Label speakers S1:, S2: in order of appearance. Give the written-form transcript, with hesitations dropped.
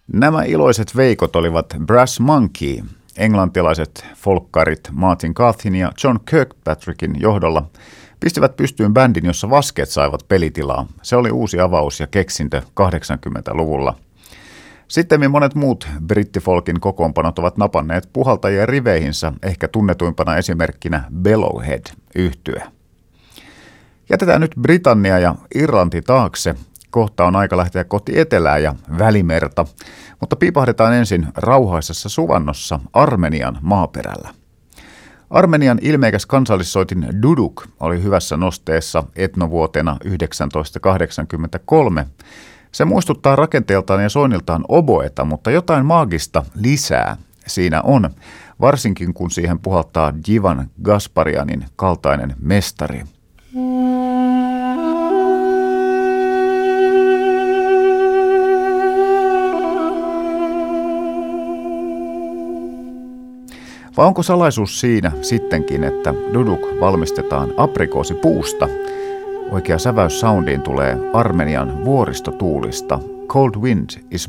S1: Nämä iloiset veikot olivat Brass Monkey, englantilaiset folkkarit Martin Carthin ja John Kirkpatrickin johdolla pistivät pystyyn bändin, jossa vaskeet saivat pelitilaa. Se oli uusi avaus ja keksintö 80-luvulla. Sittemmin monet muut brittifolkin kokoonpanot ovat napanneet puhaltajia riveihinsä, ehkä tunnetuimpana esimerkkinä Bellowhead-yhtye. Jätetään nyt Britannia ja Irlanti taakse. Kohta on aika lähteä kohti etelää ja Välimerta, mutta piipahdetaan ensin rauhaisessa suvannossa Armenian maaperällä. Armenian ilmeikäs kansallissoitin duduk oli hyvässä nosteessa etnovuotena 1983. Se muistuttaa rakenteeltaan ja soinniltaan oboeta, mutta jotain maagista lisää siinä on, varsinkin kun siihen puhaltaa Jivan Gasparianin kaltainen mestari. Vai onko salaisuus siinä sittenkin, että duduk valmistetaan aprikoosipuusta? Oikea säväys soundiin tulee Armenian vuoristotuulista. Cold wind is